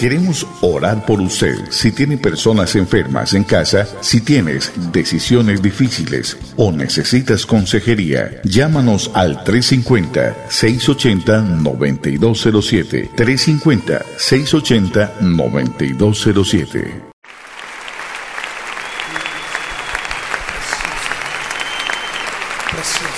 Queremos orar por usted. Si tiene personas enfermas en casa, si tienes decisiones difíciles o necesitas consejería, llámanos al 350-680-9207. 350-680-9207. Precioso.